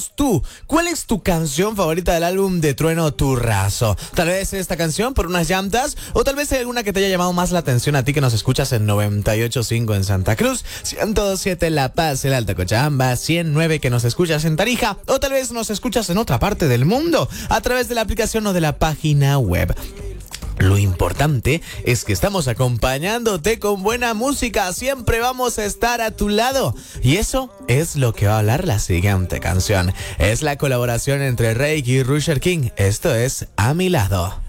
tú, ¿cuál es tu canción favorita del álbum de Trueno Turrazo? Tal vez esta canción por unas llantas, o tal vez hay alguna que te haya llamado más la atención a ti que nos escuchas en 98.5 en Santa Cruz, 102.7 en La Paz, el Alto Cochabamba, 100.9 que nos escuchas en Tarija, o tal vez nos escuchas en otra parte del mundo a través de la aplicación o de la página web. Lo importante es que estamos acompañándote con buena música, siempre vamos a estar a tu lado. Y eso es lo que va a hablar la siguiente canción. Es la colaboración entre Reik y Rusher King. Esto es A Mi Lado.